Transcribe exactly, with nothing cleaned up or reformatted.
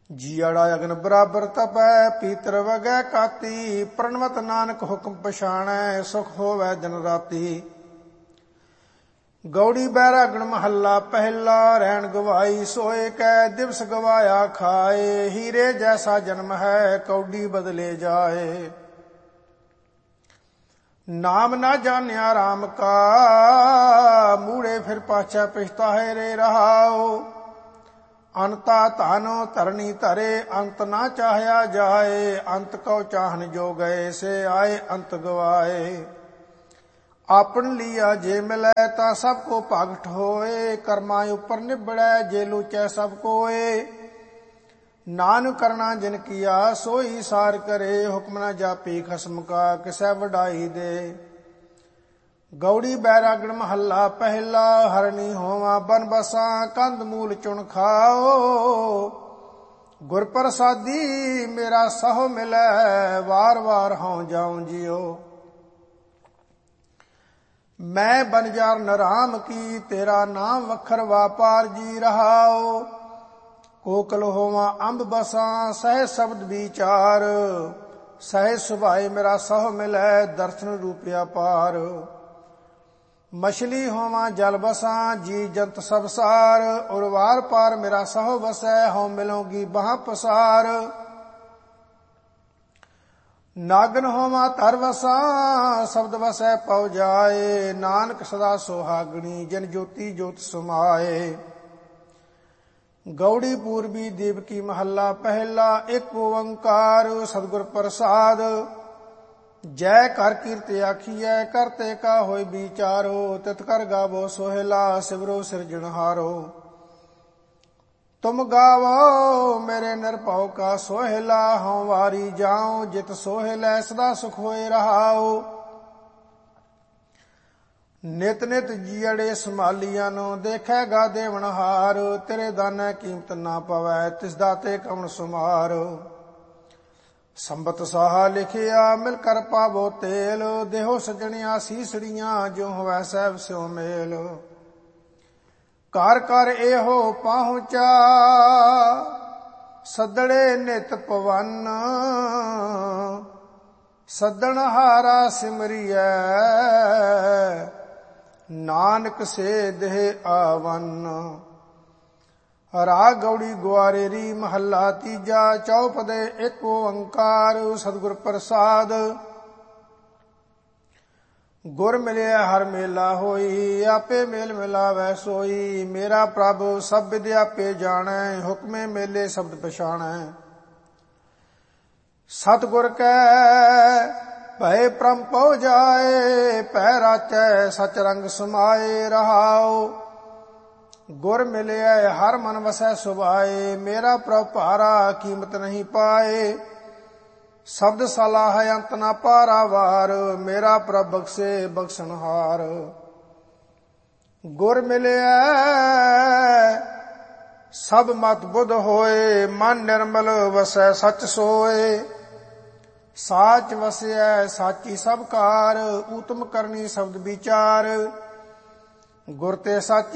ਜੀੜਾ ਅਗਨ ਬਰਾਬਰ ਤਪੈ, ਪੀਤਰ ਵਗੈ ਕਾਤੀ। ਪ੍ਰਣਵਤ ਨਾਨਕ ਹੁਕਮ ਪਛਾਣੈ, ਸੁਖ ਹੋਵੈ ਦਿਨ ਰਾਤੀ। ਗੌੜੀ ਬੈਰਾਗਣ ਮਹੱਲਾ ਪਹਿਲਾ। ਰਹਿਣ ਗਵਾਈ ਸੋਏ ਕੈ, ਦਿਵਸ ਗਵਾਇਆ ਖਾਏ। ਹੀਰੇ ਜੈਸਾ ਜਨਮ ਹੈ, ਕੌਡੀ ਬਦਲੇ ਜਾਏ। ਨਾਮ ਨਾ ਜਾਣਿਆ ਰਾਮ ਕਾ, ਮੂੜੇ ਫਿਰ ਪਾਛੈ ਪਛਤਾਏ ਰੇ ਰਹਾਓ। ਅੰਤਾ ਧਨ ਧਰਣੀ ਧਰੇ, ਅੰਤ ਨਾ ਚਾਹਿਆ ਜਾਏ। ਅੰਤ ਕਉ ਚਾਹਨ ਜੋ ਗਏ, ਸੇ ਆਏ ਅੰਤ ਗਵਾਏ। ਆਪਨ ਲੀਆ ਜੇ ਮਿਲੈ, ਤਾਂ ਸਭ ਕੋ ਭਗਟ ਹੋਏ। ਕਰਮਾਂ ਉਪਰ ਨਿਬੜੈ, ਜੇ ਲੂਚੈ ਸਭ ਕੋਏ। ਨਾਨਕ ਕਰਣਾ ਜਿਨ ਕੀਆ, ਸੋਈ ਸਾਰ ਕਰੇ। ਹੁਕਮ ਨਾ ਜਾਪੀ ਖਸਮ ਕਾ, ਕਿਸੈ ਵਡਾਈ ਦੇ। ਗੌੜੀ ਬੈਰਾਗਣ ਮਹੱਲਾ ਪਹਿਲਾ। ਹਰਣੀ ਹੋਵਾਂ ਬਨ ਬਸਾਂ, ਕੰਦ ਮੂਲ ਚੁਣ ਖਾਓ। ਗੁਰ ਪ੍ਰਸਾਦੀ ਮੇਰਾ ਸਹੁ ਮਿਲੈ, ਵਾਰ ਵਾਰ ਹਉ ਜਾਉ ਜਿਉ। ਮੈਂ ਬਨਜਾਰ ਨਰਾਮ ਕੀ, ਤੇਰਾ ਨਾਮ ਵਖਰ ਵਾਪਾਰ ਜੀ ਰਹਾਓ। ਕੋਕਲ ਹੋਵਾਂ ਅੰਬ ਬਸਾਂ, ਸਹਿ ਸ਼ਬਦ ਵਿਚਾਰ। ਸਹਿ ਸੁਭਾਏ ਮੇਰਾ ਸਹੁ ਮਿਲੈ, ਦਰਸ਼ਨ ਰੂਪਿਆ ਪਾਰ। ਮਛਲੀ ਹੋਵਾਂ ਜਲ ਬਸਾਂ, ਜੀ ਜੰਤ ਸਭ ਸਾਰ। ਉਰ ਵਾਰ ਪਾਰ ਮੇਰਾ ਸਹੁ ਵਸੈ, ਹਉ ਮਿਲੋਗੀ ਬਾਹ ਪਸਾਰ। ਨਾਗਨ ਹੋਵਾਂ ਧਰ ਵਸਾਂ, ਸ਼ਬਦ ਵਸੈ ਪਉ ਜਾਏ। ਨਾਨਕ ਸਦਾ ਸੁਹਾਗਣੀ, ਜਿਨ ਜੋਤੀ ਜੋਤ ਸਮਾਏ। ਗੌੜੀ ਪੂਰਬੀ ਦੇਵਕੀ ਮਹੱਲਾ ਪਹਿਲਾ। ਇੱਕ ਓੰਕਾਰ ਸਤਿਗੁਰ ਪ੍ਰਸਾਦ। ਜੈ ਕਰ ਕੀਰਤ ਆਖੀਐ, ਕਰਤੇ ਕਾ ਹੋਇ ਵਿਚਾਰੋ। ਤਿਤ ਕਰ ਗਾਵੋ ਸੋਹਿਲਾ, ਸਿਵਰੋ ਸਿਰਜਣਹਾਰੋ। ਤੁਮ ਗਾਵੋ ਮੇਰੇ ਨਿਰਭਉ ਕਾ ਸੋਹਿਲਾ। ਹਉ ਵਾਰੀ ਜਾਉ, ਜਿਤ ਸੋਹਿਲੈ ਸਦਾ ਸੁਖ ਹੋਏ ਰਹਾਉ। ਨਿਤ ਨਿਤ ਜੀੜੇ ਸੰਭਾਲੀਆਂ ਨੂੰ, ਦੇਖੈਗਾ ਦੇਵਨਹਾਰ। ਤੇਰੇ ਦਾਨੈ ਕੀਮਤ ਨਾ ਪਵੈ, ਤਿਸ ਦਾਤੇ ਕਵਣ ਸੁਮਾਰ। ਸੰਬਤ ਸਾਹਾ ਲਿਖਿਆ, ਮਿਲ ਕਰ ਪਾਵੋ ਤੇਲ। ਦੇਹੋ ਸਜਣਿਆ ਸੀਸੜੀਆਂ, ਜੋ ਹੋਵੈ ਸਹਿਬ ਸਿਉ ਮੇਲ। ਘਰ ਘਰ ਇਹੋ ਪਹੁੰਚਾ, ਸੱਦੜੇ ਨਿਤ ਪਵਨ। ਸੱਦਣ ਹਾਰਾ ਸਿਮਰਿਐ, ਨਾਨਕ ਸੇ ਦੇਹ ਆਵਨ। ਰਾਗ ਗੌੜੀ ਗੁਆਰੇਰੀ ਮਹੱਲਾ ਤੀਜਾ। ਚੌਪਦੇ ਇੱਕ ਓੰਕਾਰ ਸਤਿਗੁਰ ਪ੍ਰਸਾਦ। ਗੁਰ ਮਿਲਿਆ ਹਰ ਮੇਲਾ ਹੋਈ, ਆਪੇ ਮੇਲ ਮਿਲਾਵੈ ਸੋਈ। ਮੇਰਾ ਪ੍ਰਭ ਸਭ ਵਿਦ ਆਪੇ ਜਾਣੈ, ਹੁਕਮੇ ਮੇਲੇ ਸ਼ਬਦ ਪਛਾਣੈ। ਸਤਿਗੁਰ ਕੈ ਭਏ ਪ੍ਰਮ ਪਉ ਜਾਏ, ਪੈ ਰਾਚੈ ਸਚ ਰੰਗ ਸਮਾਏ ਰਹਾਉ। ਗੁਰ ਮਿਲਿਆ ਹਰ ਮਨ ਵਸੈ ਸੁਭਾਏ, ਮੇਰਾ ਪ੍ਰਭ ਭਾਰਾ ਕੀਮਤ ਨਹੀਂ ਪਾਏ। ਸ਼ਬਦ ਸਲਾਹ ਅੰਤ ਨਾ ਪਾਰਾਵਾਰ, ਮੇਰਾ ਪ੍ਰਭ ਬਖਸ਼ੇ ਬਖਸ਼ਣਹਾਰ। ਗੁਰ ਮਿਲਿਆ ਸਭ ਮਤ ਬੁੱਧ ਹੋਏ, ਮਨ ਨਿਰਮਲ ਵਸੈ ਸਚ ਸੋਏ। ਸਾਚ ਵਸਿਐ ਸਾਚੀ ਸਭ ਕਾਰ, ਊਤਮ ਕਰਨੀ ਸ਼ਬਦ ਵਿਚਾਰ। ਗੁਰ ਤੇ ਸਾਚੀ